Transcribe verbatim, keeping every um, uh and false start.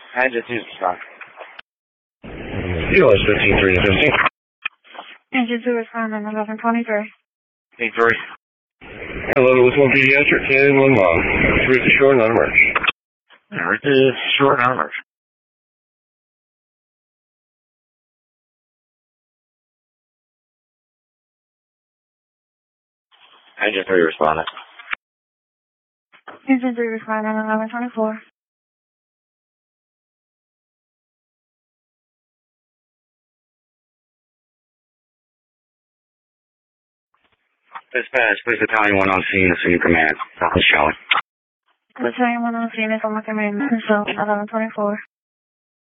Engine two respond. U S fifteen three to fifteen. Engine two respond on eleven twenty-three. eight three. Hello, with one pediatric, ten one mom. Route to shore, not emerge. Route to shore, not emerge. Engine three responded. Engine three respond on eleven twenty-four. Dispatch, please Battalion one on scene, assume command. Shelley. Battalion one on scene is on my command, so eleven twenty-four.